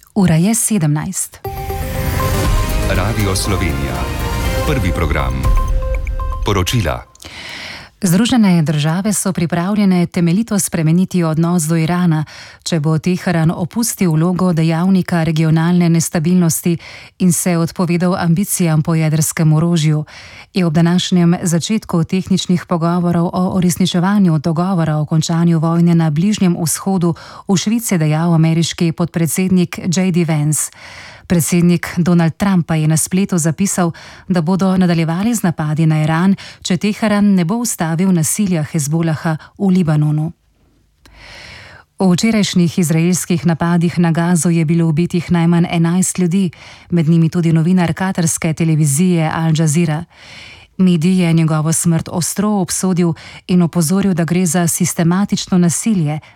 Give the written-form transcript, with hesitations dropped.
Ura je 17. Radio Slovenija. Prvi program. Poročila. Združene države so pripravljene temeljito spremeniti odnos do Irana, če bo Teheran opustil vlogo dejavnika regionalne nestabilnosti in se odpovedal ambicijam po jedrskem orožju, je ob današnjem začetku tehničnih pogovorov o uresničevanju dogovora o končanju vojne na Bližnjem vzhodu v Švici dejal ameriški podpredsednik J.D. Vance. Predsednik Donald Trump pa je na spletu zapisal, da bodo nadaljevali z napadi na Iran, če Teheran ne bo ustavil nasilja Hezbolaha v Libanonu. V včerajšnjih izraelskih napadih na Gazo je bilo ubitih najmanj 11 ljudi, med njimi tudi novinar katarske televizije Al Jazeera. Medij je njegovo smrt ostro obsodil in opozoril, da gre za sistematično nasilje,